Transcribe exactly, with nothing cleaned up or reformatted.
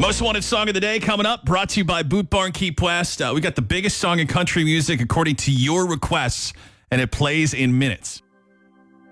Most Wanted Song of the Day coming up, brought to you by Boot Barn Keep West. Uh, we got the biggest song in country music according to your requests, and it plays in minutes.